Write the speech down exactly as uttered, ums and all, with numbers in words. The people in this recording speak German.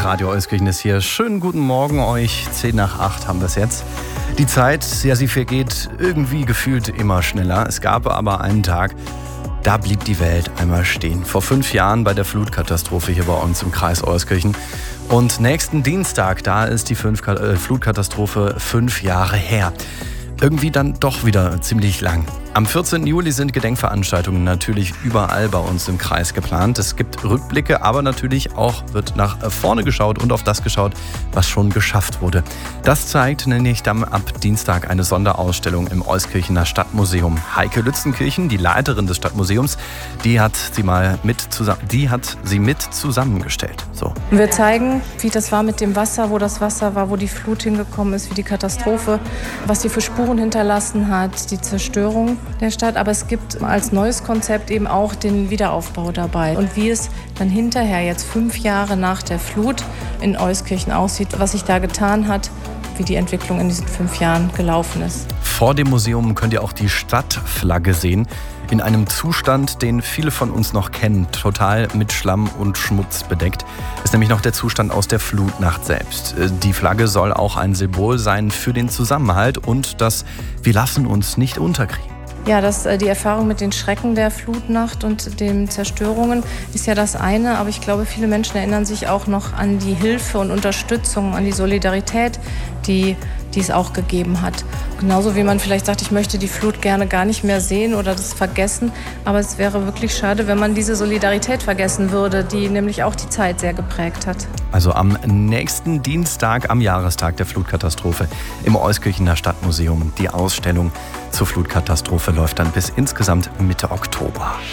Radio Euskirchen ist hier. Schönen guten Morgen euch. Zehn nach acht haben wir es jetzt. Die Zeit, ja, sie vergeht irgendwie gefühlt immer schneller. Es gab aber einen Tag, da blieb die Welt einmal stehen. Vor fünf Jahren bei der Flutkatastrophe hier bei uns im Kreis Euskirchen. Und nächsten Dienstag, da ist die Fünf- äh, Flutkatastrophe fünf Jahre her. Irgendwie dann doch wieder ziemlich lang. Am vierzehnten Juli sind Gedenkveranstaltungen natürlich überall bei uns im Kreis geplant. Es gibt Rückblicke, aber natürlich auch wird nach vorne geschaut und auf das geschaut, was schon geschafft wurde. Das zeigt nämlich dann ab Dienstag eine Sonderausstellung im Euskirchener Stadtmuseum. Heike Lützenkirchen, die Leiterin des Stadtmuseums, die hat sie mal mit zusammen, die hat sie mit zusammengestellt. So. Wir zeigen, wie das war mit dem Wasser, wo das Wasser war, wo die Flut hingekommen ist, wie die Katastrophe, was sie für Spuren hinterlassen hat, die Zerstörung der Stadt. Aber es gibt als neues Konzept eben auch den Wiederaufbau dabei. Und wie es dann hinterher, jetzt fünf Jahre nach der Flut, in Euskirchen aussieht, was sich da getan hat, wie die Entwicklung in diesen fünf Jahren gelaufen ist. Vor dem Museum könnt ihr auch die Stadtflagge sehen. In einem Zustand, den viele von uns noch kennen, total mit Schlamm und Schmutz bedeckt, ist nämlich noch der Zustand aus der Flutnacht selbst. Die Flagge soll auch ein Symbol sein für den Zusammenhalt und das wir lassen uns nicht unterkriegen. Ja, das, die Erfahrung mit den Schrecken der Flutnacht und den Zerstörungen ist ja das eine. Aber ich glaube, viele Menschen erinnern sich auch noch an die Hilfe und Unterstützung, an die Solidarität, die, die es auch gegeben hat. Genauso wie man vielleicht sagt, ich möchte die Flut gerne gar nicht mehr sehen oder das vergessen. Aber es wäre wirklich schade, wenn man diese Solidarität vergessen würde, die nämlich auch die Zeit sehr geprägt hat. Also am nächsten Dienstag, am Jahrestag der Flutkatastrophe im Euskirchener Stadtmuseum. Die Ausstellung zur Flutkatastrophe läuft dann bis insgesamt Mitte Oktober.